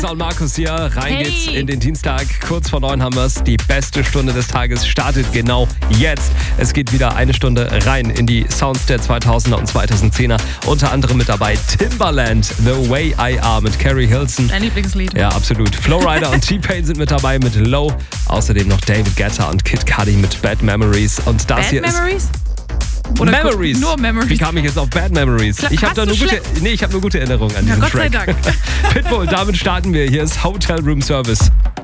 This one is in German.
Und Markus hier, rein geht's in den Dienstag. Kurz vor 9 haben wir's. Die beste Stunde des Tages startet genau jetzt. Es geht wieder eine Stunde rein in die Sounds der 2000er und 2010er. Unter anderem mit dabei Timbaland, The Way I Are mit Carrie Hilson. Dein Lieblingslied. Ja, absolut. Flowrider und T-Pain sind mit dabei mit Low. Außerdem noch David Guetta und Kid Cudi mit Bad Memories. Und das Bad hier Memories? ist... Oder Memories. Nur Memories. Wie kam ich jetzt auf Bad Memories? Ich habe nur gute Erinnerungen an diesen Gott sei Track. Dank. Pitbull, damit starten wir. Hier ist Hotel Room Service.